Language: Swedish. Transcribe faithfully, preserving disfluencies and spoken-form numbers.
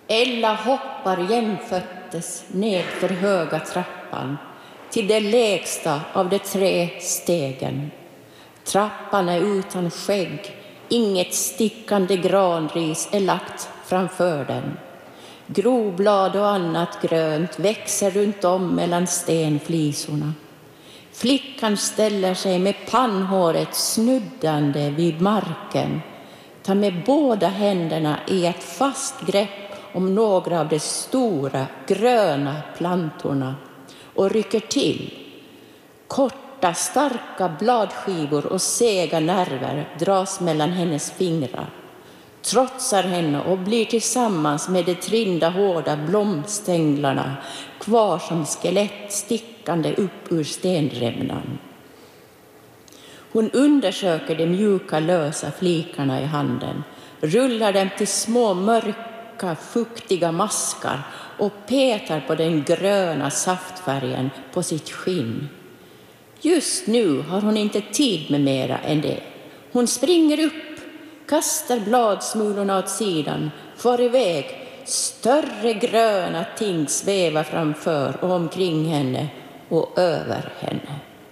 Ella hoppar jämföttes ned för höga trappan till det lägsta av de tre stegen. Trappan är utan skägg, inget stickande granris är lagt framför den. Groblad och annat grönt växer runt om mellan stenflisorna. Flickan ställer sig med pannhåret snuddande vid marken, tar med båda händerna i ett fast grepp om några av de stora gröna plantorna och rycker till. Korta, starka bladskivor och sega nerver dras mellan hennes fingrar, trotsar henne och blir tillsammans med de trinda hårda blomstänglarna kvar som skelett stickande upp ur stenrämnan. Hon undersöker de mjuka lösa flikarna i handen, rullar dem till små mörka fuktiga maskar och petar på den gröna saftfärgen på sitt skinn. Just nu har hon inte tid med mera än det. Hon springer upp, kastar bladsmulorna åt sidan, far iväg. Större gröna ting svävar framför och omkring henne och över henne.